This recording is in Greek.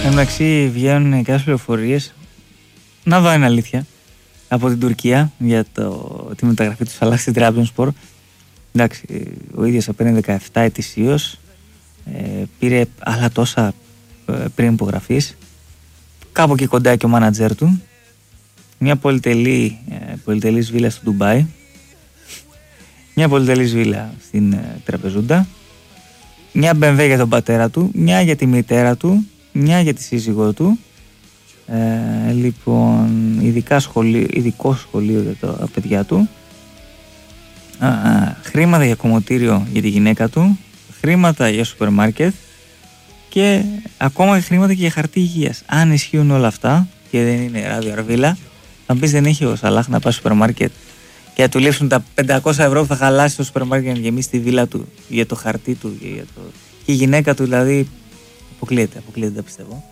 Εν μεταξύ βγαίνουν και άλλες πληροφορίες. Να δω αν είναι αλήθεια. Από την Τουρκία για τη μεταγραφή του Σαλάχ στην Τραμπζονσπορ. Εντάξει, ο ίδιος παίρνει 17 ετησίως. Πήρε άλλα τόσα πριν υπογραφής. Κάπου εκεί κοντά και ο μάνατζερ του. Μια πολυτελής βίλα στο Ντουμπάι. Μια πολυτελής βίλα στην Τραπεζούντα. Μια BMW για τον πατέρα του. Μια για τη μητέρα του. Μια για τη σύζυγό του. Λοιπόν, ειδικό σχολείο για τα παιδιά του. Χρήματα για κομμωτήριο για τη γυναίκα του. Χρήματα για σούπερ μάρκετ. Και ακόμα χρήματα και για χαρτί υγείας. Αν ισχύουν όλα αυτά και δεν είναι ράδιο αρβίλα, θα μπεις δεν έχει ο Σαλάχ να πάει στο σούπερ μάρκετ και να του λείψουν τα 500 ευρώ που θα χαλάσει στο σούπερ μάρκετ για να γεμίσει τη βίλα του για το χαρτί του και η γυναίκα του δηλαδή αποκλείεται πιστεύω.